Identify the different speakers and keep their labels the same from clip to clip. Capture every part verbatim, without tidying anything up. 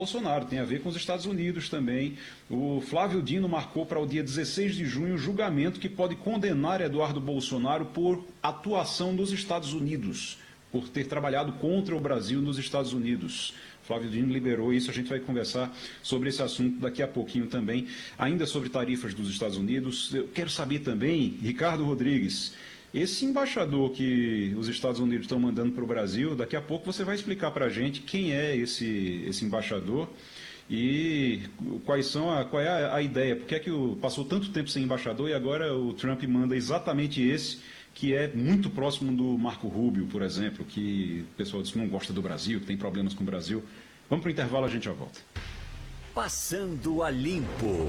Speaker 1: Bolsonaro, tem a ver com os Estados Unidos também. O Flávio Dino marcou para o dia dezesseis de junho o julgamento que pode condenar Eduardo Bolsonaro por atuação nos Estados Unidos, por ter trabalhado contra o Brasil nos Estados Unidos. Flávio Dino liberou isso, a gente vai conversar sobre esse assunto daqui a pouquinho também, ainda sobre tarifas dos Estados Unidos. Eu quero saber também, Ricardo Rodrigues, esse embaixador que os Estados Unidos estão mandando para o Brasil, daqui a pouco você vai explicar para a gente quem é esse, esse embaixador e quais são a, qual é a, a ideia, porque é que o, passou tanto tempo sem embaixador e agora o Trump manda exatamente esse, que é muito próximo do Marco Rubio, por exemplo, que o pessoal diz que não gosta do Brasil, que tem problemas com o Brasil. Vamos para o intervalo, a gente já volta.
Speaker 2: Passando a Limpo.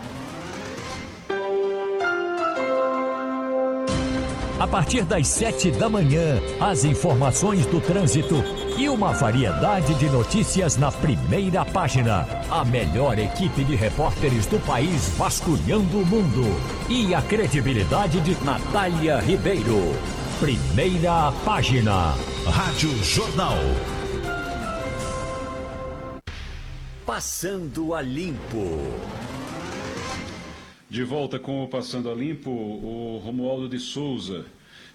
Speaker 2: A partir das sete da manhã, as informações do trânsito e uma variedade de notícias na primeira página. A melhor equipe de repórteres do país vasculhando o mundo. E a credibilidade de Natália Ribeiro. Primeira página. Rádio Jornal. Passando a Limpo.
Speaker 1: De volta com o Passando a Limpo, o Romualdo de Souza.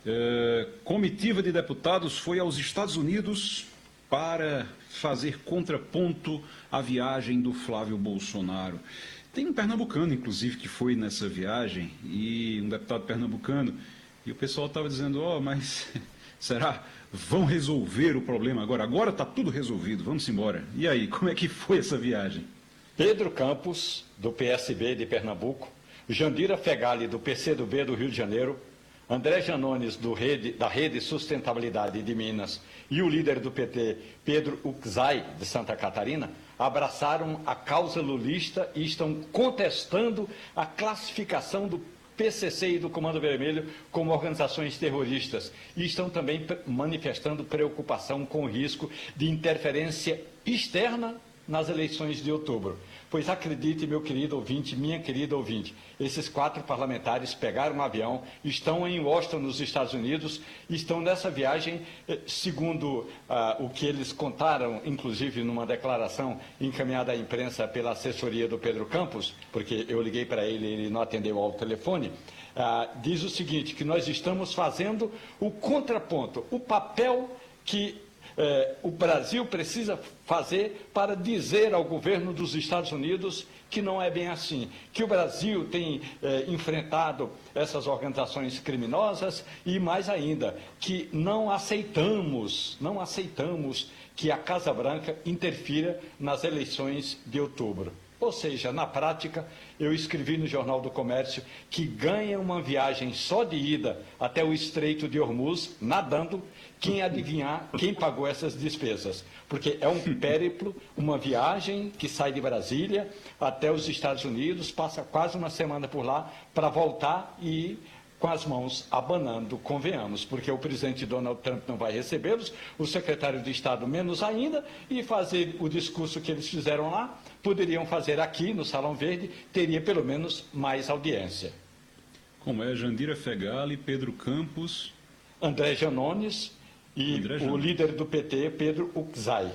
Speaker 1: É, comitiva de deputados foi aos Estados Unidos para fazer contraponto à viagem do Flávio Bolsonaro. Tem um pernambucano, inclusive, que foi nessa viagem, e um deputado pernambucano, e o pessoal estava dizendo, ó, oh, mas será? Vão resolver o problema agora? Agora está tudo resolvido, vamos embora. E aí, como é que foi essa viagem?
Speaker 3: Pedro Campos, do P S B de Pernambuco, Jandira Fegali, do P C do B do Rio de Janeiro, André Janones, do Rede, da Rede Sustentabilidade de Minas, e o líder do P T, Pedro Uczai, de Santa Catarina, abraçaram a causa lulista e estão contestando a classificação do P C C e do Comando Vermelho como organizações terroristas. E estão também manifestando preocupação com o risco de interferência externa nas eleições de outubro. Pois acredite, meu querido ouvinte, minha querida ouvinte, esses quatro parlamentares pegaram um avião, estão em Washington, nos Estados Unidos, estão nessa viagem, segundo ah, o que eles contaram, inclusive numa declaração encaminhada à imprensa pela assessoria do Pedro Campos, porque eu liguei para ele e ele não atendeu ao telefone, ah, diz o seguinte, que nós estamos fazendo o contraponto, o papel que Eh, o Brasil precisa fazer para dizer ao governo dos Estados Unidos que não é bem assim, que o Brasil tem eh, enfrentado essas organizações criminosas e, mais ainda, que não aceitamos, não aceitamos que a Casa Branca interfira nas eleições de outubro. Ou seja, na prática, eu escrevi no Jornal do Comércio que ganha uma viagem só de ida até o Estreito de Hormuz, nadando, quem adivinhar quem pagou essas despesas. Porque é um périplo, uma viagem que sai de Brasília até os Estados Unidos, passa quase uma semana por lá para voltar e ir com as mãos abanando, convenhamos, porque o presidente Donald Trump não vai recebê-los, o secretário de Estado menos ainda, e fazer o discurso que eles fizeram lá, poderiam fazer aqui no Salão Verde, teria pelo menos mais audiência.
Speaker 1: Como é? Jandira Fegali, Pedro Campos...
Speaker 3: André Janones e
Speaker 1: André
Speaker 3: o
Speaker 1: Janones.
Speaker 3: líder do P T, Pedro Uczai.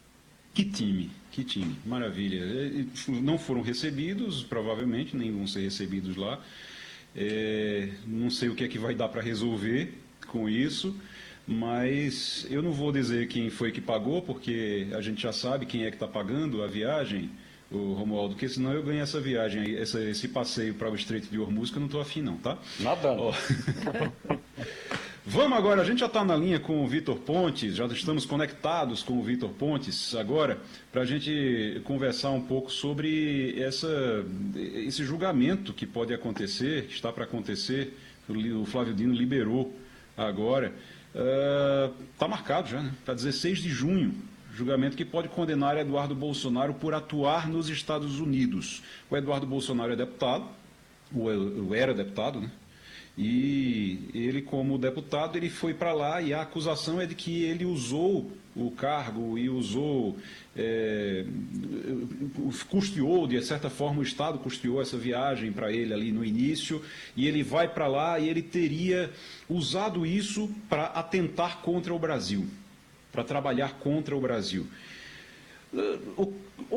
Speaker 1: Que time, que time, maravilha. Não foram recebidos, provavelmente, nem vão ser recebidos lá. É, não sei o que é que vai dar para resolver com isso, mas eu não vou dizer quem foi que pagou, porque a gente já sabe quem é que está pagando a viagem, o Romualdo, porque senão eu ganho essa viagem, aí, essa, esse passeio para o Estreito de Hormuz, que eu não estou afim não, tá?
Speaker 3: Nada.
Speaker 1: Ó. Vamos agora, a gente já está na linha com o Vitor Pontes, já estamos conectados com o Vitor Pontes agora, para a gente conversar um pouco sobre essa, esse julgamento que pode acontecer, que está para acontecer, o Flávio Dino liberou agora, está uh, marcado já, né? Para dezesseis de junho, julgamento que pode condenar Eduardo Bolsonaro por atuar nos Estados Unidos. O Eduardo Bolsonaro é deputado, ou era deputado, né? E ele, como deputado, ele foi para lá e a acusação é de que ele usou o cargo e usou, é, custeou, de certa forma, o Estado custeou essa viagem para ele ali no início, e ele vai para lá e ele teria usado isso para atentar contra o Brasil, para trabalhar contra o Brasil. O,